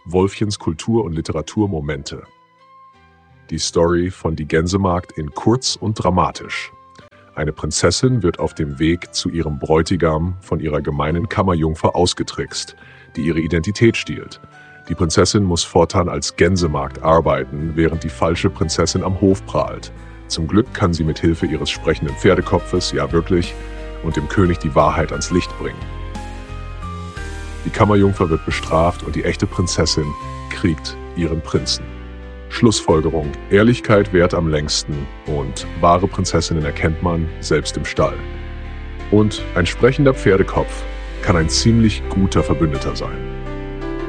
Wolfchens Kultur- und Literaturmomente. Die Story von Die Gänsemarkt in kurz und dramatisch. Eine Prinzessin wird auf dem Weg zu ihrem Bräutigam von ihrer gemeinen Kammerjungfer ausgetrickst, die ihre Identität stiehlt. Die Prinzessin muss fortan als Gänsemarkt arbeiten, während die falsche Prinzessin am Hof prahlt. Zum Glück kann sie mit Hilfe ihres sprechenden Pferdekopfes, ja wirklich, und dem König die Wahrheit ans Licht bringen. Die Kammerjungfer wird bestraft und die echte Prinzessin kriegt ihren Prinzen. Schlussfolgerung: Ehrlichkeit währt am längsten und wahre Prinzessinnen erkennt man selbst im Stall. Und ein sprechender Pferdekopf kann ein ziemlich guter Verbündeter sein.